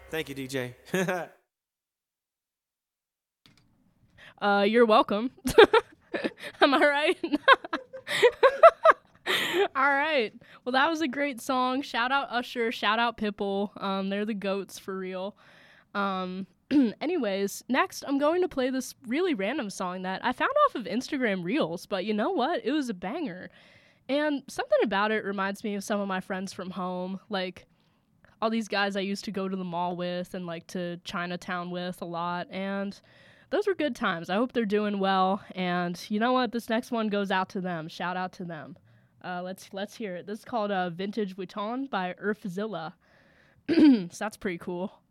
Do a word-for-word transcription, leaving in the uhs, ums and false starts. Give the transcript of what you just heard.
Thank you, D J. Uh, you're welcome. Am I right? All right. Well, that was a great song. Shout out Usher. Shout out Pitbull. Um, they're the goats for real. Um, anyways, next I'm going to play this really random song that I found off of Instagram Reels, but you know what? It was a banger. And something about it reminds me of some of my friends from home, like all these guys I used to go to the mall with and like to Chinatown with a lot. And those were good times. I hope they're doing well. And you know what? This next one goes out to them. Shout out to them. Uh, let's let's hear it. This is called uh, Vintage Vuitton by Earthzilla. So that's pretty cool.